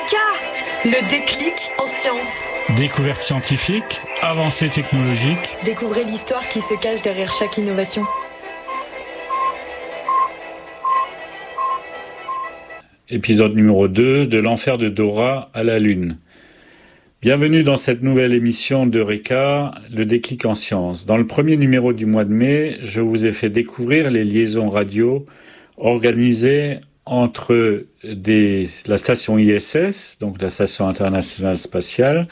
Eureka! Le déclic en sciences. Découvertes scientifiques, avancées technologiques. Découvrez l'histoire qui se cache derrière chaque innovation. Épisode numéro 2, de l'enfer de Dora à la Lune. Bienvenue dans cette nouvelle émission d'Eureka, le déclic en sciences. Dans le premier numéro du mois de mai, je vous ai fait découvrir les liaisons radio organisées entre la station ISS, donc la Station internationale spatiale,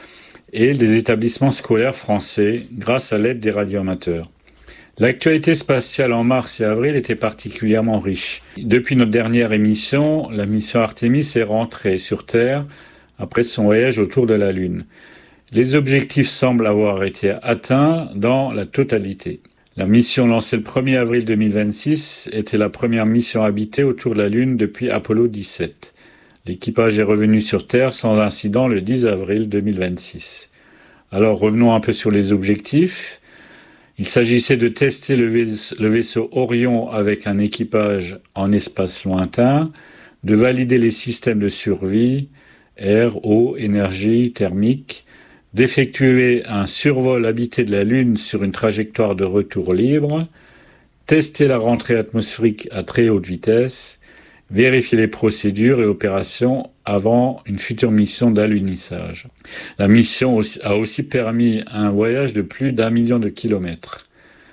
et des établissements scolaires français grâce à l'aide des radioamateurs. L'actualité spatiale en mars et avril était particulièrement riche. Depuis notre dernière émission, la mission Artemis est rentrée sur Terre après son voyage autour de la Lune. Les objectifs semblent avoir été atteints dans la totalité. La mission lancée le 1er avril 2026 était la première mission habitée autour de la Lune depuis Apollo 17. L'équipage est revenu sur Terre sans incident le 10 avril 2026. Alors revenons un peu sur les objectifs. Il s'agissait de tester le vaisseau Orion avec un équipage en espace lointain, de valider les systèmes de survie, air, eau, énergie thermique, d'effectuer un survol habité de la Lune sur une trajectoire de retour libre, tester la rentrée atmosphérique à très haute vitesse, vérifier les procédures et opérations avant une future mission d'alunissage. La mission a aussi permis un voyage de plus d'1 million de kilomètres.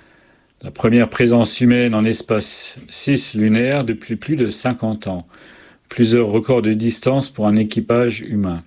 La première présence humaine en espace cislunaire depuis plus de 50 ans. Plusieurs records de distance pour un équipage humain.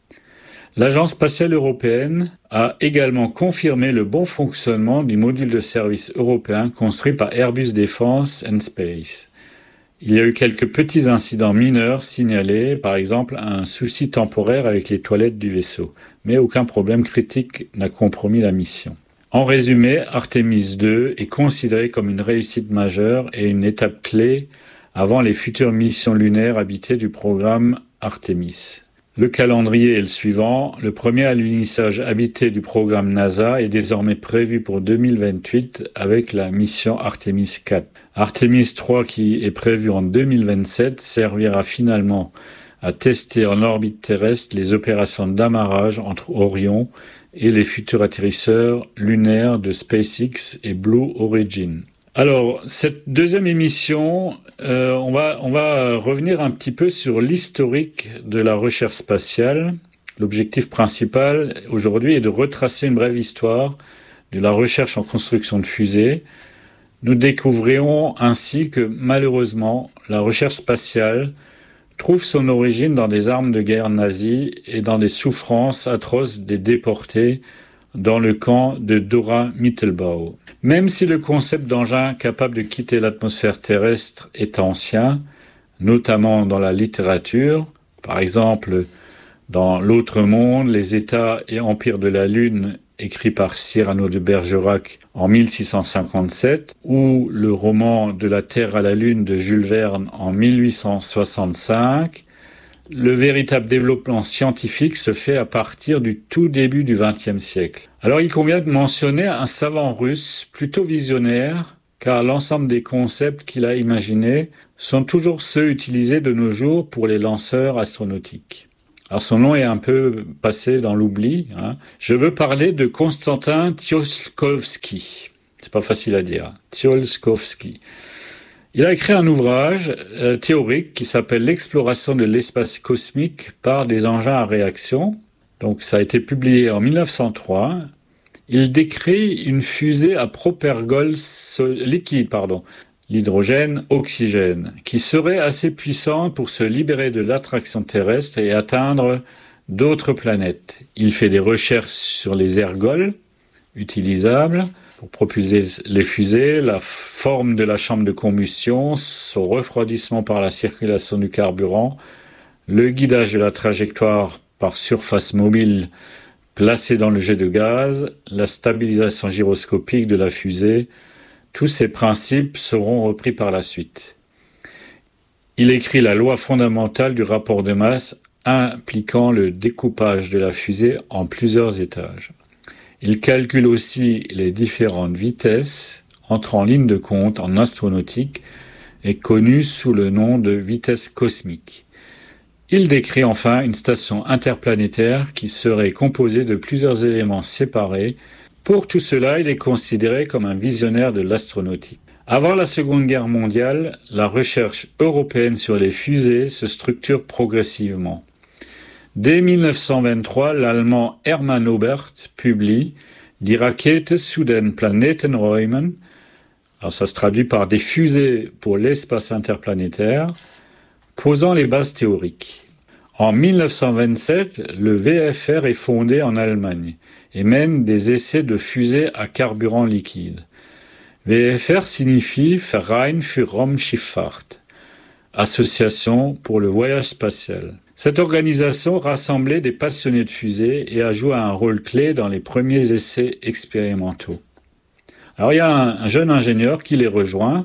L'Agence spatiale européenne a également confirmé le bon fonctionnement du module de service européen construit par Airbus Defence and Space. Il y a eu quelques petits incidents mineurs signalés, par exemple un souci temporaire avec les toilettes du vaisseau, mais aucun problème critique n'a compromis la mission. En résumé, Artemis 2 est considéré comme une réussite majeure et une étape clé avant les futures missions lunaires habitées du programme Artemis. Le calendrier est le suivant. Le premier alunissage habité du programme NASA est désormais prévu pour 2028 avec la mission Artemis 4. Artemis 3, qui est prévu en 2027, servira finalement à tester en orbite terrestre les opérations d'amarrage entre Orion et les futurs atterrisseurs lunaires de SpaceX et Blue Origin. Alors, cette deuxième émission, on va revenir un petit peu sur l'historique de la recherche spatiale. L'objectif principal aujourd'hui est de retracer une brève histoire de la recherche en construction de fusées. Nous découvrirons ainsi que, malheureusement, la recherche spatiale trouve son origine dans des armes de guerre nazies et dans des souffrances atroces des déportés dans le camp de Dora Mittelbau. Même si le concept d'engin capable de quitter l'atmosphère terrestre est ancien, notamment dans la littérature, par exemple dans L'Autre Monde, les États et Empires de la Lune, écrit par Cyrano de Bergerac en 1657, ou le roman De la Terre à la Lune de Jules Verne en 1865, le véritable développement scientifique se fait à partir du tout début du XXe siècle. Alors il convient de mentionner un savant russe plutôt visionnaire, car l'ensemble des concepts qu'il a imaginés sont toujours ceux utilisés de nos jours pour les lanceurs astronautiques. Alors son nom est un peu passé dans l'oubli. Je veux parler de Konstantin Tsiolkovsky. C'est pas facile à dire. Tsiolkovsky. Il a écrit un ouvrage théorique qui s'appelle «L'exploration de l'espace cosmique par des engins à réaction». Donc ça a été publié en 1903. Il décrit une fusée à propergol liquide, l'hydrogène-oxygène, qui serait assez puissante pour se libérer de l'attraction terrestre et atteindre d'autres planètes. Il fait des recherches sur les ergols utilisables pour propulser les fusées, la forme de la chambre de combustion, son refroidissement par la circulation du carburant, le guidage de la trajectoire par surface mobile placée dans le jet de gaz, la stabilisation gyroscopique de la fusée. Tous ces principes seront repris par la suite. Il écrit la loi fondamentale du rapport de masse impliquant le découpage de la fusée en plusieurs étages. Il calcule aussi les différentes vitesses entrant en ligne de compte en astronautique et connues sous le nom de vitesse cosmique. Il décrit enfin une station interplanétaire qui serait composée de plusieurs éléments séparés. Pour tout cela, il est considéré comme un visionnaire de l'astronautique. Avant la Seconde Guerre mondiale, la recherche européenne sur les fusées se structure progressivement. Dès 1923, l'Allemand Hermann Oberth publie Die Rakete zu den Planetenräumen. Alors ça se traduit par des fusées pour l'espace interplanétaire, posant les bases théoriques. En 1927, le VFR est fondé en Allemagne et mène des essais de fusées à carburant liquide. VFR signifie Verein für Raumschifffahrt, association pour le voyage spatial. Cette organisation rassemblait des passionnés de fusées et a joué un rôle clé dans les premiers essais expérimentaux. Alors il y a un jeune ingénieur qui les rejoint,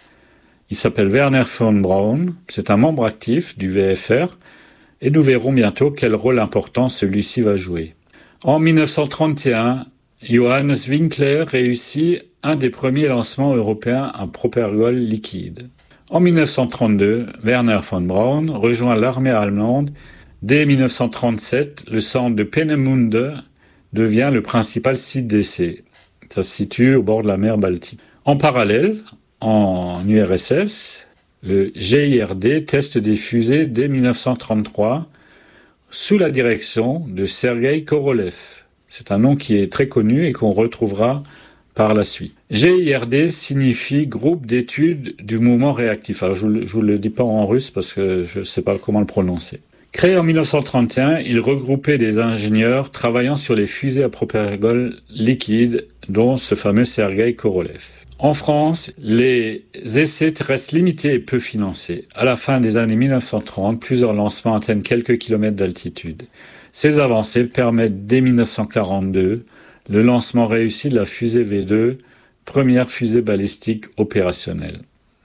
il s'appelle Wernher von Braun, c'est un membre actif du VFR et nous verrons bientôt quel rôle important celui-ci va jouer. En 1931, Johannes Winkler réussit un des premiers lancements européens à propergol liquide. En 1932, Wernher von Braun rejoint l'armée allemande. Dès 1937, le centre de Peenemünde devient le principal site d'essai. Ça se situe au bord de la mer Baltique. En parallèle, en URSS, le GIRD teste des fusées dès 1933 sous la direction de Sergueï Korolev. C'est un nom qui est très connu et qu'on retrouvera par la suite. GIRD signifie Groupe d'études du mouvement réactif. Alors je vous le dis pas en russe parce que je ne sais pas comment le prononcer. Créé en 1931, il regroupait des ingénieurs travaillant sur les fusées à propergol liquide, dont ce fameux Sergueï Korolev. En France, les essais restent limités et peu financés. À la fin des années 1930, plusieurs lancements atteignent quelques kilomètres d'altitude. Ces avancées permettent dès 1942 le lancement réussi de la fusée V2, première fusée balistique opérationnelle.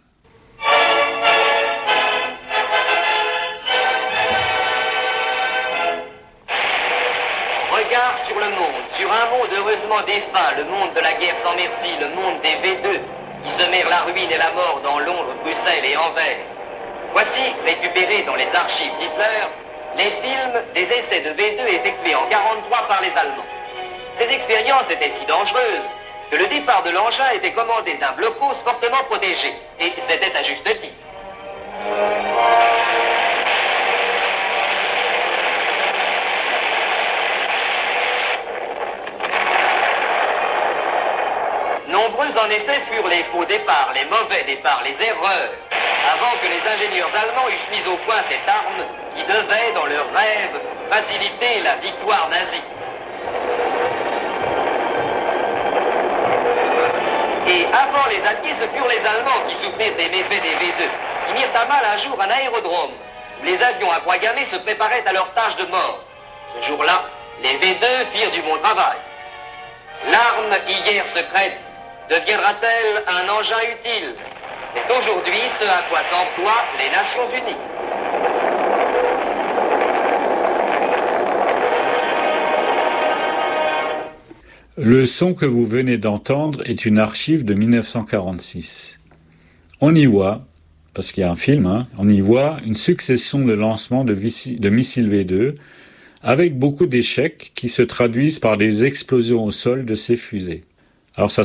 Regard sur le monde, sur un monde heureusement défunt, le monde de la guerre sans merci, le monde des V2, qui semèrent la ruine et la mort dans Londres, Bruxelles et Anvers. Voici, récupérés dans les archives d'Hitler, les films des essais de V2 effectués en 1943 par les Allemands. Ces expériences étaient si dangereuses que le départ de l'engin était commandé d'un blocos fortement protégé. Et c'était à juste titre. Nombreux en effet furent les faux départs, les mauvais départs, les erreurs, avant que les ingénieurs allemands eussent mis au point cette arme qui devait, dans leur rêve, faciliter la victoire nazie. Et avant les Alliés, ce furent les Allemands qui souffrirent des méfaits des V2, qui mirent à mal un jour un aérodrome, où les avions à croix gammée se préparaient à leur tâche de mort. Ce jour-là, les V2 firent du bon travail. L'arme, hier secrète, deviendra-t-elle un engin utile? C'est aujourd'hui ce à quoi s'emploient les Nations Unies. Le son que vous venez d'entendre est une archive de 1946. On y voit, parce qu'il y a un film, on y voit une succession de lancements de missiles V2 avec beaucoup d'échecs qui se traduisent par des explosions au sol de ces fusées. Alors ça